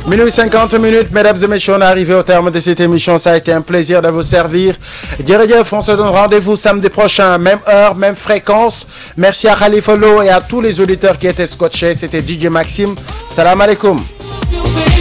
Minuit 50 minutes, mesdames et messieurs, on est arrivé au terme de cette émission. Ça a été un plaisir de vous servir. Djeredjef, on se donne rendez-vous samedi prochain, même heure, même fréquence. Merci à Khalifa Lo et à tous les auditeurs qui étaient scotchés. C'était DJ Maxime. Salam alaikum.